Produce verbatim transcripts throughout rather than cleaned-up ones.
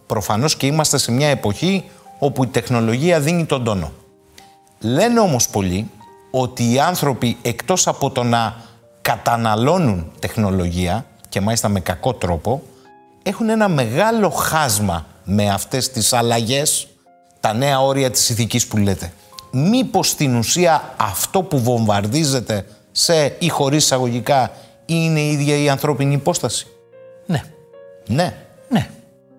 Προφανώς και είμαστε σε μια εποχή όπου η τεχνολογία δίνει τον τόνο. Λένε όμως πολλοί ότι οι άνθρωποι, εκτός από το να καταναλώνουν τεχνολογία, και μάλιστα με κακό τρόπο, έχουν ένα μεγάλο χάσμα με αυτές τις αλλαγές, τα νέα όρια της ηθικής που λέτε. Μήπως στην ουσία αυτό που βομβαρδίζεται σε ή χωρίς εισαγωγικά είναι η ίδια η ανθρώπινη υπόσταση? Ναι. Ναι. Ναι.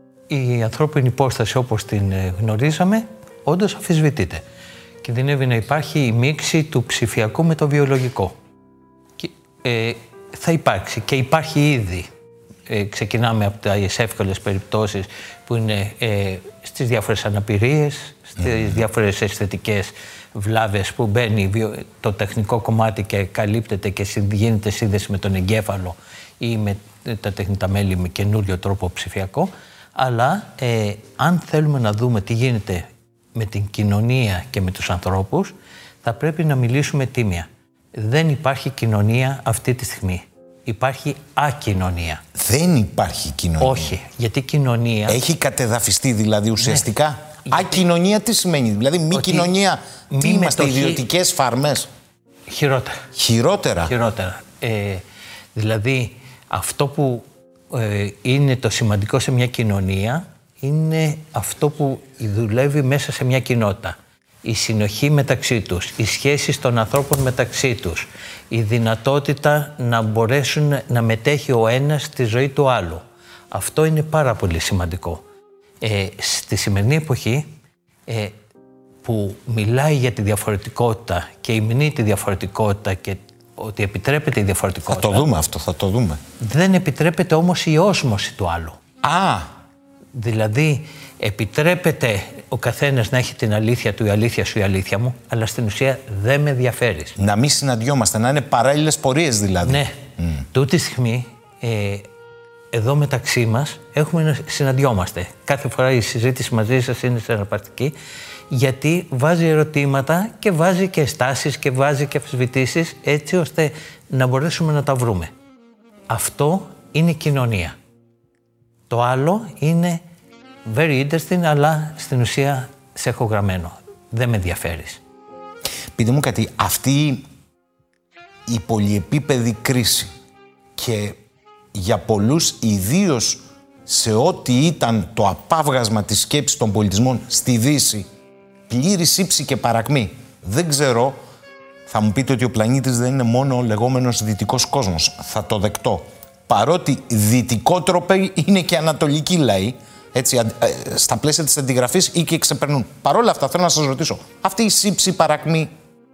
Η ανθρώπινη υπόσταση όπως την γνωρίζαμε όντως αμφισβητείται. Κινδυνεύει να υπάρχει η μίξη του ψηφιακού με το βιολογικό. Και, ε, θα υπάρξει και υπάρχει ήδη. Ε, ξεκινάμε από τις εύκολες περιπτώσεις που είναι ε, στις διάφορες αναπηρίες, στις mm. διάφορες αισθητικές βλάβες που μπαίνει το τεχνικό κομμάτι και καλύπτεται και γίνεται σύνδεση με τον εγκέφαλο ή με τα τεχνητά μέλη με καινούριο τρόπο ψηφιακό. Αλλά ε, αν θέλουμε να δούμε τι γίνεται με την κοινωνία και με τους ανθρώπους, θα πρέπει να μιλήσουμε τίμια. Δεν υπάρχει κοινωνία αυτή τη στιγμή. Υπάρχει ακοινωνία. Δεν υπάρχει κοινωνία. Όχι, γιατί κοινωνία... Έχει κατεδαφιστεί δηλαδή ουσιαστικά. Ναι. Ακοινωνία τι σημαίνει? Δηλαδή μη ότι κοινωνία, μη τι είμαστε, μετοχή... ιδιωτικές φαρμές? Χειρότερα. Χειρότερα. Χειρότερα. Ε, δηλαδή αυτό που ε, είναι το σημαντικό σε μια κοινωνία είναι αυτό που δουλεύει μέσα σε μια κοινότητα. Η συνοχή μεταξύ τους, οι σχέσεις των ανθρώπων μεταξύ τους, η δυνατότητα να μπορέσουν να μετέχει ο ένας στη ζωή του άλλου. Αυτό είναι πάρα πολύ σημαντικό. Ε, στη σημερινή εποχή ε, που μιλάει για τη διαφορετικότητα και υμνεί τη διαφορετικότητα και ότι επιτρέπεται η διαφορετικότητα... Θα το δούμε αυτό, θα το δούμε. Δεν επιτρέπεται όμως η όσμωση του άλλου. Α! Δηλαδή, επιτρέπεται ο καθένας να έχει την αλήθεια του, η αλήθεια σου, η αλήθεια μου, αλλά στην ουσία δεν με ενδιαφέρεις. Να μην συναντιόμαστε, να είναι παράλληλες πορείες δηλαδή. Ναι. Mm. Τούτη στιγμή, ε, εδώ μεταξύ μας, έχουμε να συναντιόμαστε. Κάθε φορά η συζήτηση μαζί σας είναι συναρπαστική, γιατί βάζει ερωτήματα και βάζει και στάσεις και βάζει και αμφισβητήσεις, έτσι ώστε να μπορέσουμε να τα βρούμε. Αυτό είναι κοινωνία. Το άλλο είναι very interesting, αλλά στην ουσία σε έχω γραμμένο. Δεν με ενδιαφέρεις. Πείτε μου κάτι, αυτή η πολυεπίπεδη κρίση και για πολλούς ιδίως σε ό,τι ήταν το απάβγασμα της σκέψης των πολιτισμών στη Δύση, πλήρη σύψη και παρακμή. Δεν ξέρω, θα μου πείτε ότι ο πλανήτης δεν είναι μόνο ο λεγόμενος δυτικός κόσμος. Θα το δεκτώ. Παρότι δυτικότροποι είναι και ανατολικοί λαοί, έτσι, στα πλαίσια της αντιγραφής ή και ξεπερνούν. Παρ' όλα αυτά θέλω να σας ρωτήσω, αυτή η σύψη παρακμή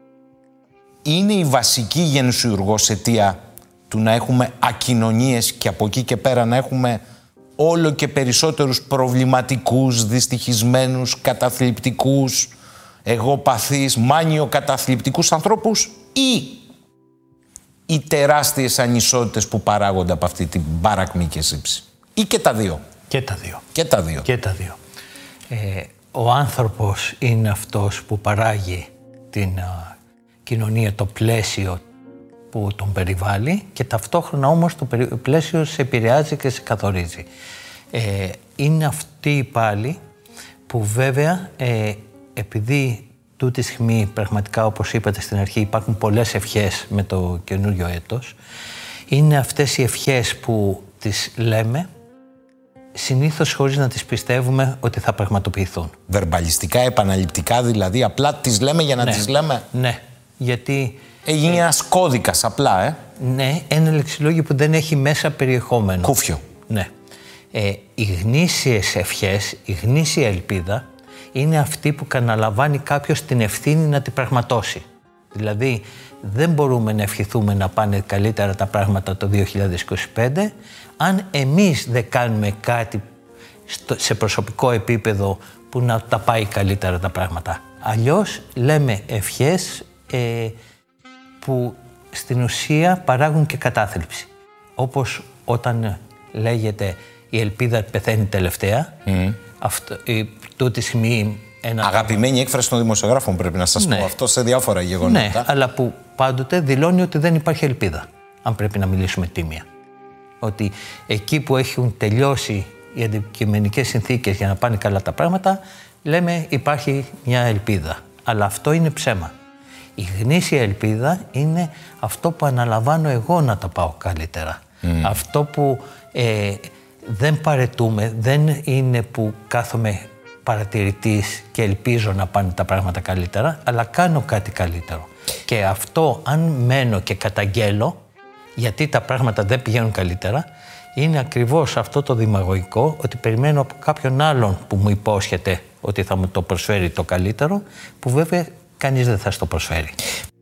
είναι η βασική γενεσιουργός αιτία του να έχουμε ακοινωνίες και από εκεί και πέρα να έχουμε όλο και περισσότερους προβληματικούς, δυστυχισμένους, καταθλιπτικούς, εγωπαθείς, μάνιο καταθλιπτικούς ανθρώπους, ή οι τεράστιες ανισότητες που παράγονται από αυτή την παρακμή και σύψη? Ή και τα δύο? Και τα δύο. Και τα δύο. Και τα δύο. Ε, ο άνθρωπος είναι αυτός που παράγει την α, κοινωνία, το πλαίσιο που τον περιβάλλει, και ταυτόχρονα όμως το πλαίσιο σε επηρεάζει και σε καθορίζει. Ε, είναι αυτοί πάλι που βέβαια ε, επειδή τούτη στιγμή πραγματικά, όπως είπατε στην αρχή, υπάρχουν πολλές ευχές με το καινούριο έτος, είναι αυτές οι ευχές που τις λέμε συνήθως χωρίς να τις πιστεύουμε ότι θα πραγματοποιηθούν. Βερμπαλιστικά, επαναληπτικά δηλαδή, απλά τις λέμε για να ναι. τις λέμε. Ναι, γιατί... Έγινε ένας κώδικας απλά, ε. Ναι, ένα λεξιλόγιο που δεν έχει μέσα περιεχόμενο. Κούφιο. Ναι. Ε, οι γνήσιες ευχές, η γνήσια ελπίδα, είναι αυτή που καναλαμβάνει κάποιος την ευθύνη να την πραγματώσει. Δηλαδή, δεν μπορούμε να ευχηθούμε να πάνε καλύτερα τα πράγματα το δύο χιλιάδες είκοσι πέντε, αν εμείς δεν κάνουμε κάτι στο, σε προσωπικό επίπεδο που να τα πάει καλύτερα τα πράγματα. Αλλιώς λέμε ευχές ε, που στην ουσία παράγουν και κατάθλιψη. Όπως όταν λέγεται η ελπίδα πεθαίνει τελευταία, mm. αυτό, η, τούτη στιγμή... Ένα... Αγαπημένη έκφραση των δημοσιογράφων, πρέπει να σας ναι. πω αυτό σε διάφορα γεγονότα. Ναι, αλλά που πάντοτε δηλώνει ότι δεν υπάρχει ελπίδα, αν πρέπει να μιλήσουμε τίμια. Ότι εκεί που έχουν τελειώσει οι αντικειμενικές συνθήκες για να πάνε καλά τα πράγματα, λέμε υπάρχει μια ελπίδα. Αλλά αυτό είναι ψέμα. Η γνήσια ελπίδα είναι αυτό που αναλαμβάνω εγώ να τα πάω καλύτερα. Mm. Αυτό που ε, δεν παρετούμε, δεν είναι που κάθομαι παρατηρητής και ελπίζω να πάνε τα πράγματα καλύτερα, αλλά κάνω κάτι καλύτερο. Και αυτό, αν μένω και καταγγέλω, γιατί τα πράγματα δεν πηγαίνουν καλύτερα, είναι ακριβώς αυτό το δημαγωγικό, ότι περιμένω από κάποιον άλλον που μου υπόσχεται ότι θα μου το προσφέρει το καλύτερο, που βέβαια κανείς δεν θα στο προσφέρει.